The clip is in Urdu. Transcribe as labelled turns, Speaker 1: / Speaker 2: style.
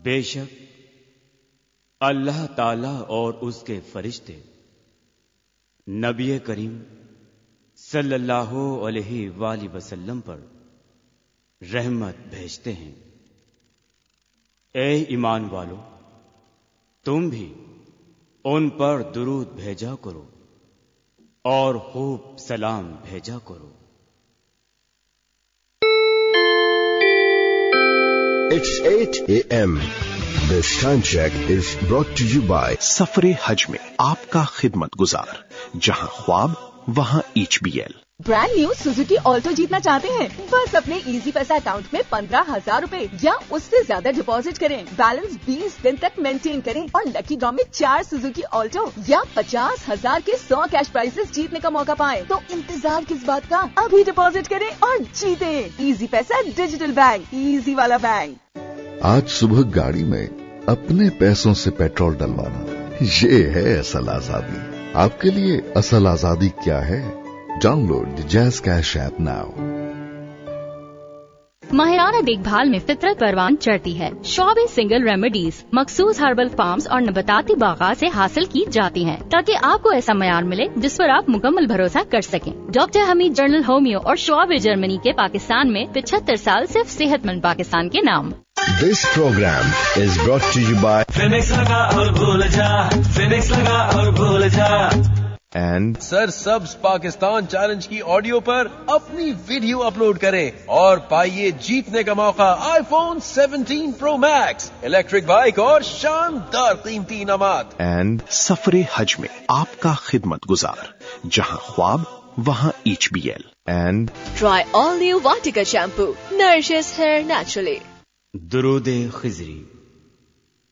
Speaker 1: بے شک اللہ تعالی اور اس کے فرشتے نبی کریم صلی اللہ علیہ وآلہ وسلم پر رحمت بھیجتے ہیں۔ اے ایمان والو، تم بھی ان پر درود بھیجا کرو اور خوب سلام بھیجا کرو۔
Speaker 2: It's 8 a.m. This time check is brought to you by
Speaker 3: سفر حج میں آپ کا خدمت گزار، جہاں خواب وہاں HBL۔
Speaker 4: Brand new Suzuki Alto جیتنا چاہتے ہیں؟ بس اپنے ایزی پیسہ اکاؤنٹ میں 15,000 روپے یا اس سے زیادہ ڈپازٹ کریں، بیلنس 20 دن تک مینٹین کریں اور لکی ڈرا میں 4 سوزوکی آلٹو یا 50,000 کے 100 کیش پرائزز جیتنے کا موقع پائیں۔ تو انتظار کس بات کا؟ ابھی ڈپازٹ کریں اور جیتیں۔ ایزی پیسہ ڈیجیٹل بینک، ایزی والا بینک۔
Speaker 5: آج صبح گاڑی میں اپنے پیسوں سے پیٹرول ڈلوانا، یہ ہے اصل آزادی۔ آپ کے لیے اصل آزادی کیا ہے؟ ڈاؤن لوڈ جیز کیش ایپ ناؤ۔
Speaker 6: ماہرانہ دیکھ بھال میں فطرت پروان چڑھتی ہے۔ شعبے سنگل ریمیڈیز مخصوص ہربل فارمز اور نباتاتی باغات سے حاصل کی جاتی ہیں، تاکہ آپ کو ایسا معیار ملے جس پر آپ مکمل بھروسہ کر سکیں۔ ڈاکٹر حمید جنرل ہومیو اور شعبے جرمنی کے پاکستان میں 75 سال صرف صحت مند پاکستان کے نام۔
Speaker 2: This program is brought to you by
Speaker 7: Phoenix لگا اور بھول جا، فینکس لگا اور بھول جا۔
Speaker 2: and
Speaker 8: سر سبز پاکستان چیلنج کی آڈیو پر اپنی ویڈیو اپلوڈ کریں اور پائیے جیتنے کا موقع آئی فون 17 پرو میکس، الیکٹرک بائک اور شاندار قیمتی انعامات۔
Speaker 2: and
Speaker 3: سفر حج میں آپ کا خدمت گزار، جہاں خواب وہاں HBL۔
Speaker 2: and
Speaker 4: try all new Vatika shampoo, نرشز hair naturally.
Speaker 1: درود خضری۔